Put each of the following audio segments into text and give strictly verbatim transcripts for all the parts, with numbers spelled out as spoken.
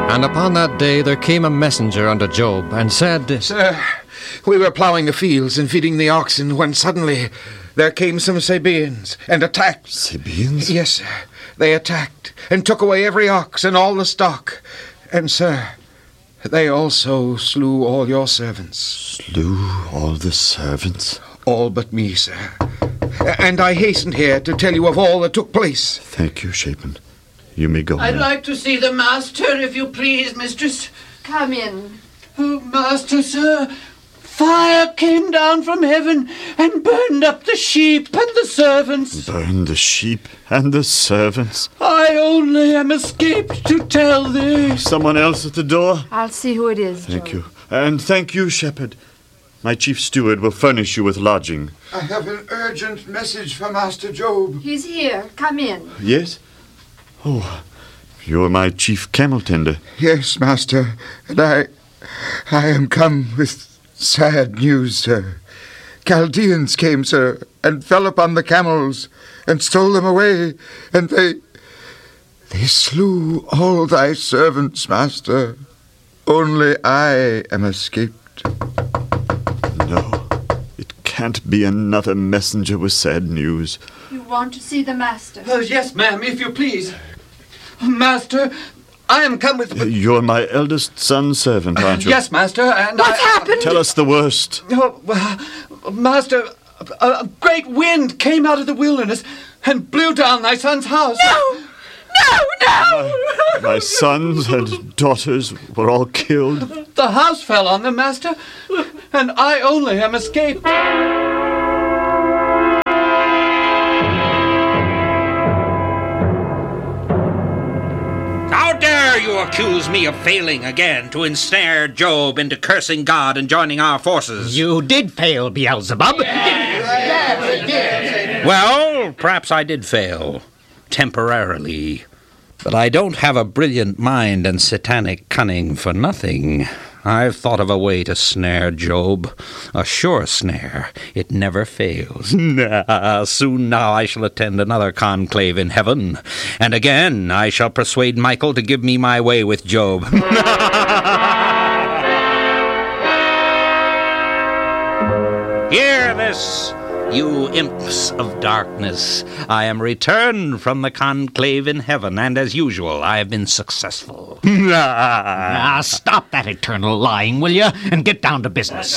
And upon that day there came a messenger unto Job, and said, Sir, we were ploughing the fields and feeding the oxen, when suddenly there came some Sabaeans, and attacked. Sabaeans? Yes, sir. They attacked, and took away every ox and all the stock. And, sir, they also slew all your servants. Slew all the servants? All but me, sir. And I hastened here to tell you of all that took place. Thank you, Shaphan. You may go I'd now. like to see the master, if you please, mistress. Come in. Oh, master, sir, fire came down from heaven and burned up the sheep and the servants. Burn the sheep and the servants? I only am escaped to tell thee. Someone else at the door? I'll see who it is, Thank Job. you. And thank you, shepherd. My chief steward will furnish you with lodging. I have an urgent message for Master Job. He's here. Come in. Yes? Oh, you're my chief camel tender. Yes, Master, and I... I am come with sad news, sir. Chaldeans came, sir, and fell upon the camels, and stole them away, and they... They slew all thy servants, Master. Only I am escaped. No, it can't be another messenger with sad news. You want to see the master? Oh, yes, ma'am, if you please. Master, I am come with... You're my eldest son's servant, aren't you? Yes, master, and What's I... happened? Tell us the worst. Oh, well, master, a, a great wind came out of the wilderness and blew down thy son's house. No! No, no! My, my sons and daughters were all killed. The house fell on them, master, and I only am escaped. How dare you accuse me of failing again to ensnare Job into cursing God and joining our forces? You did fail, Beelzebub. Well, perhaps I did fail. Temporarily. But I don't have a brilliant mind and satanic cunning for nothing. I've thought of a way to snare Job. A sure snare. It never fails. Nah, soon now I shall attend another conclave in heaven. And again I shall persuade Michael to give me my way with Job. Hear this, you imps of darkness. I am returned from the conclave in heaven, and as usual, I have been successful. Ah, stop that eternal lying, will you? And get down to business.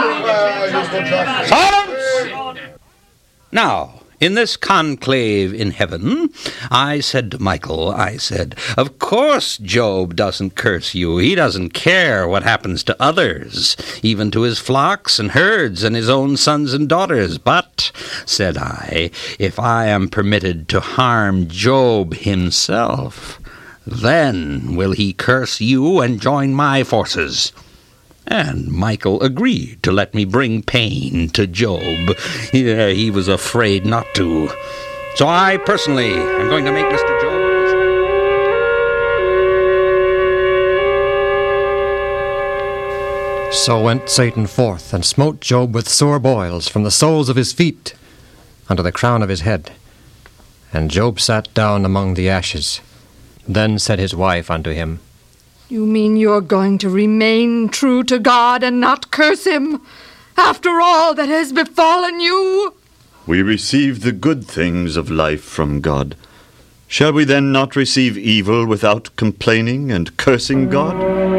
Silence! Now, in this conclave in heaven, I said to Michael, I said, of course Job doesn't curse you. He doesn't care what happens to others, even to his flocks and herds and his own sons and daughters. But, said I, if I am permitted to harm Job himself, then will he curse you and join my forces. And Michael agreed to let me bring pain to Job. Yeah, he was afraid not to. So I personally am going to make Mister Job... So went Satan forth, and smote Job with sore boils from the soles of his feet unto the crown of his head. And Job sat down among the ashes. Then said his wife unto him, You mean you're going to remain true to God and not curse him, after all that has befallen you? We receive the good things of life from God. Shall we then not receive evil without complaining and cursing God?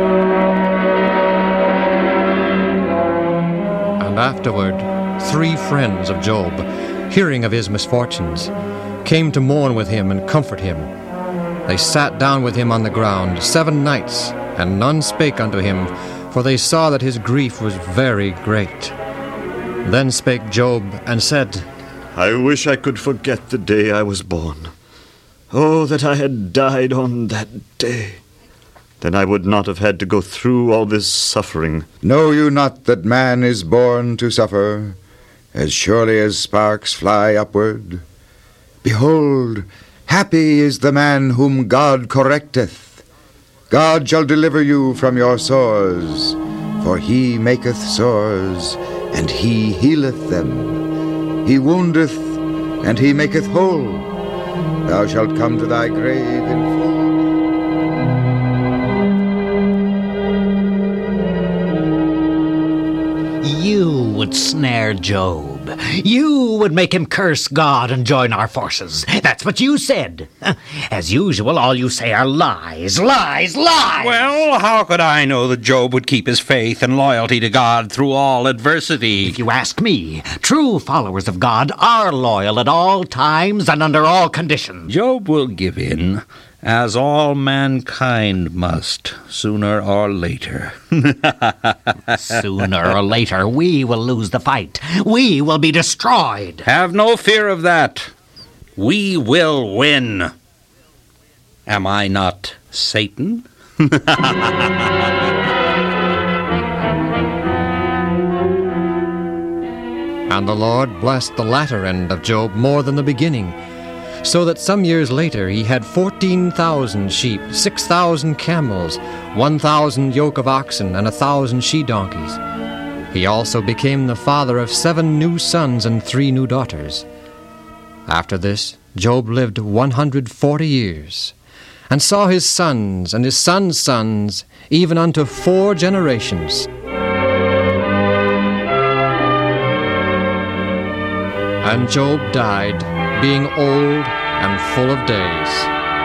And afterward three friends of Job, hearing of his misfortunes, came to mourn with him and comfort him. They sat down with him on the ground seven nights, and none spake unto him, for they saw that his grief was very great. Then spake Job, and said, I wish I could forget the day I was born. Oh, that I had died on that day. Then I would not have had to go through all this suffering. Know you not that man is born to suffer, as surely as sparks fly upward? Behold, happy is the man whom God correcteth. God shall deliver you from your sores, for he maketh sores, and he healeth them. He woundeth, and he maketh whole. Thou shalt come to thy grave in full. liar, Job. You would make him curse God and join our forces. That's what you said. As usual, all you say are lies, lies, lies! Well, how could I know that Job would keep his faith and loyalty to God through all adversity? If you ask me, true followers of God are loyal at all times and under all conditions. Job will give in, as all mankind must, sooner or later. Sooner or later, we will lose the fight. We will be destroyed. Have no fear of that. We will win. Am I not Satan? And the Lord blessed the latter end of Job more than the beginning, so that some years later he had fourteen thousand sheep, six thousand camels, one thousand yoke of oxen, and a thousand she-donkeys. He also became the father of seven new sons and three new daughters. After this, Job lived one hundred forty years, and saw his sons and his sons' sons, even unto four generations. And Job died, being old and full of days.